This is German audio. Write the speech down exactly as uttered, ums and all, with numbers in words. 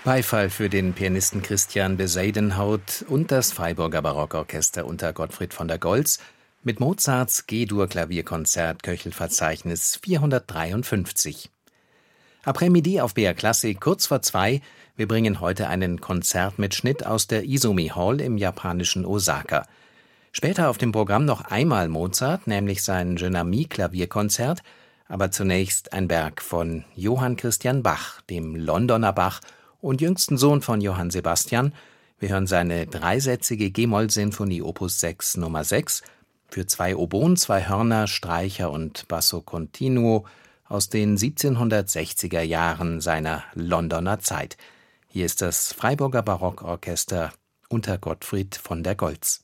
Beifall für den Pianisten Christian Bezuidenhout und das Freiburger Barockorchester unter Gottfried von der Goltz mit Mozarts G-Dur-Klavierkonzert Köchelverzeichnis vierhundertdreiundfünfzig. Après-midi auf B R Klassik, kurz vor zwei. Wir bringen heute einen Konzertmitschnitt aus der Izumi Hall im japanischen Osaka. Später auf dem Programm noch einmal Mozart, nämlich sein Jeune Ami Klavierkonzert, aber zunächst ein Werk von Johann Christian Bach, dem Londoner Bach und jüngsten Sohn von Johann Sebastian. Wir hören seine dreisätzige G-Moll-Sinfonie Opus sechs Nummer sechs für zwei Oboen, zwei Hörner, Streicher und Basso Continuo aus den siebzehnhundertsechziger Jahren seiner Londoner Zeit. Hier ist das Freiburger Barockorchester unter Gottfried von der Goltz.